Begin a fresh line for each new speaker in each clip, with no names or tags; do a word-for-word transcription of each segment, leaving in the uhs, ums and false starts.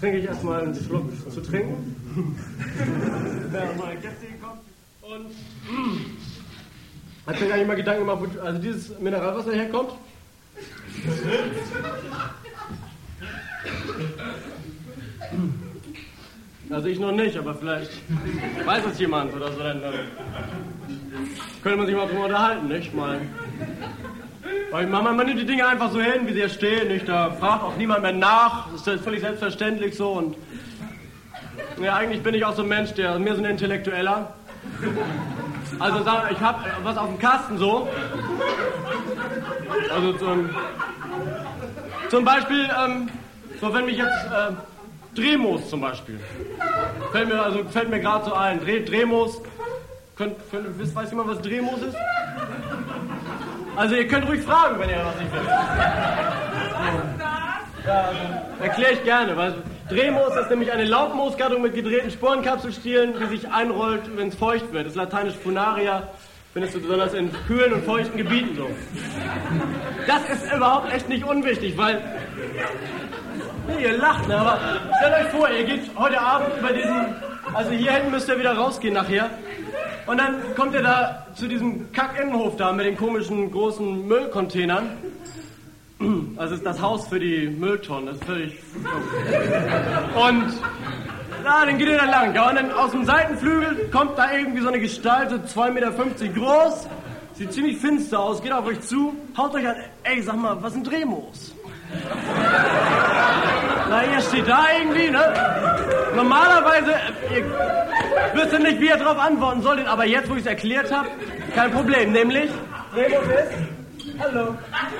trinke ich erstmal einen Schluck zu trinken. Während meine Gäste hier kommen. Und mh, hat mir gar nicht mal Gedanken gemacht, wo also dieses Mineralwasser herkommt. Also ich noch nicht, aber vielleicht weiß es jemand oder so. Dann, dann könnte man sich mal drüber unterhalten, nicht? Mal. Weil man, man nimmt die Dinge einfach so hin, wie sie hier stehen, nicht? Da fragt auch niemand mehr nach. Das ist völlig selbstverständlich so. Und ja, eigentlich bin ich auch so ein Mensch, der mehr so ein Intellektueller. Also sag, ich hab was auf dem Kasten so. Also zum, zum Beispiel, ähm, so wenn mich jetzt äh, Drehmoos zum Beispiel. Fällt mir, also fällt mir gerade so ein. Dreh, Drehmoos. Könnt, könnt, wisst, weiß jemand, was Drehmoos ist? Also ihr könnt ruhig fragen, wenn ihr was nicht wisst. Ja, also, erkläre ich gerne. Weil Drehmoos ist nämlich eine Laubmoosgattung mit gedrehten Sporenkapselstielen, die sich einrollt, wenn es feucht wird. Das ist lateinisch Funaria. Findest du besonders in kühlen und feuchten Gebieten so. Das ist überhaupt echt nicht unwichtig, weil... Nee, ihr lacht, ne? Aber stellt euch vor, ihr geht heute Abend über diesen... Also hier hinten müsst ihr wieder rausgehen nachher. Und dann kommt ihr da zu diesem Kack-Innenhof da mit den komischen großen Müllcontainern. Also ist das Haus für die Mülltonnen, das ist völlig... Und na, dann geht ihr da lang, ja, und dann aus dem Seitenflügel kommt da irgendwie so eine Gestalt, so zwei Meter fünfzig groß, sieht ziemlich finster aus, geht auf euch zu, haut euch an, ey, sag mal, was sind Drehmoos? Na, ihr steht da irgendwie, ne? Normalerweise, ihr wisst nicht, wie ihr drauf antworten solltet, aber jetzt, wo ich es erklärt habe, kein Problem, nämlich, Drehmoos ist, hallo.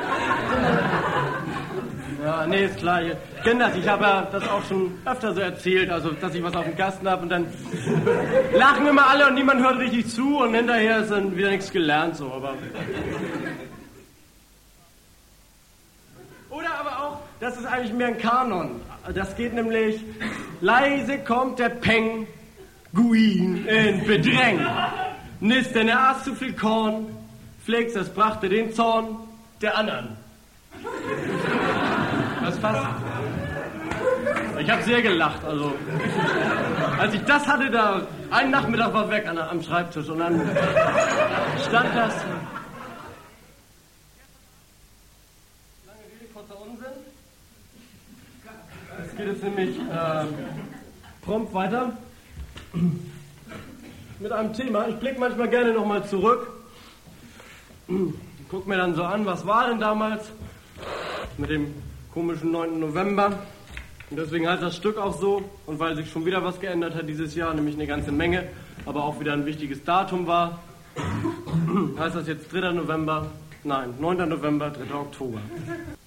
Ja, nee, ist klar, ich kenne das, ich habe ja das auch schon öfter so erzählt, also, dass ich was auf dem Kasten habe und dann lachen immer alle und niemand hört richtig zu und hinterher ist dann wieder nichts gelernt, so, aber... Oder aber auch, das ist eigentlich mehr ein Kanon. Das geht nämlich, leise kommt der Penguin in Bedräng. Nisst denn er aß zu viel Korn, pflegst, das brachte den Zorn der anderen. Das passt. Ich habe sehr gelacht, also. Als ich das hatte, da, einen Nachmittag war weg an, am Schreibtisch und dann stand das... Es geht jetzt nämlich äh, prompt weiter mit einem Thema. Ich blicke manchmal gerne nochmal zurück. Guck mir dann so an, was war denn damals mit dem komischen neunten November. Und deswegen heißt das Stück auch so. Und weil sich schon wieder was geändert hat dieses Jahr, nämlich eine ganze Menge, aber auch wieder ein wichtiges Datum war, heißt das jetzt dritter November, nein, neunter November, dritter Oktober.